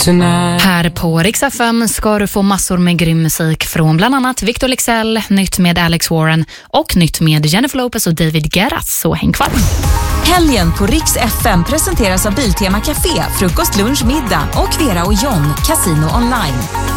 tonight. Här på Rix FM ska du få massor med grym musik från bland annat Victor Leksell, nytt med Alex Warren och nytt med Jennifer Lopez och David Guetta. Så häng kvar. Helgen på Rix FM presenteras av Biltema Café, frukost, lunch, middag och Vera och John, Casino Online.